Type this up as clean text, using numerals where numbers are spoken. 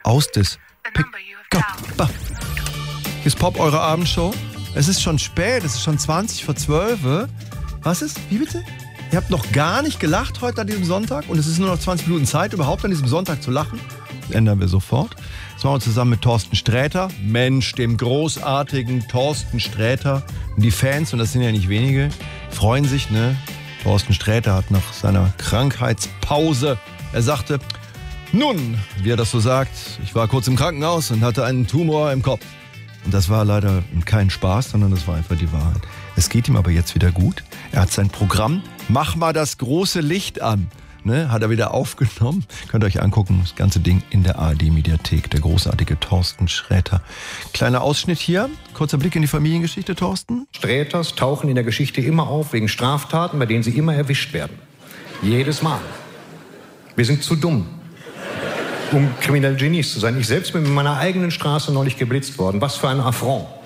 Aus das. Pick up. Hier ist Pop, eure Abendshow. Es ist schon spät, es ist schon 20:12. Was ist? Wie bitte? Ihr habt noch gar nicht gelacht heute an diesem Sonntag und es ist nur noch 20 Minuten Zeit, überhaupt an diesem Sonntag zu lachen. Das ändern wir sofort. Das machen wir zusammen mit Thorsten Sträter. Mensch, dem großartigen Thorsten Sträter. Und die Fans, und das sind ja nicht wenige, freuen sich, ne? Thorsten Sträter hat nach seiner Krankheitspause, er sagte, nun, wie er das so sagt, ich war kurz im Krankenhaus und hatte einen Tumor im Kopf. Und das war leider kein Spaß, sondern das war einfach die Wahrheit. Es geht ihm aber jetzt wieder gut. Er hat sein Programm Mach mal das große Licht an. Ne, hat er wieder aufgenommen. Könnt ihr euch angucken, das ganze Ding in der ARD-Mediathek. Der großartige Thorsten Sträter. Kleiner Ausschnitt hier. Kurzer Blick in die Familiengeschichte, Thorsten. Sträters tauchen in der Geschichte immer auf wegen Straftaten, bei denen sie immer erwischt werden. Jedes Mal. Wir sind zu dumm, um kriminelle Genies zu sein. Ich selbst bin mit meiner eigenen Straße neulich geblitzt worden. Was für ein Affront.